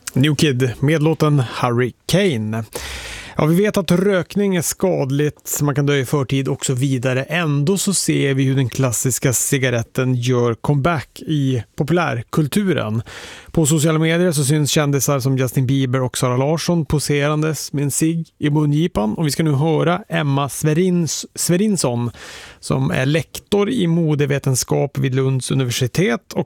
New Kid med låten Hurricane. Ja, vi vet att rökning är skadligt, man kan dö i förtid och så vidare. Ändå så ser vi hur den klassiska cigaretten gör comeback i populärkulturen. På sociala medier så syns kändisar som Justin Bieber och Sara Larsson poserandes med en cigg i mungipan. Och vi ska nu höra Emma Sverinsson som är lektor i modevetenskap vid Lunds universitet och